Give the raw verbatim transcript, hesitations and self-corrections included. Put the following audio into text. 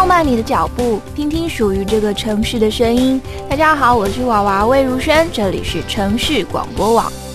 放慢你的脚步，听听属于这个城市的声音。大家好，我是娃娃魏如萱，这里是城市广播网。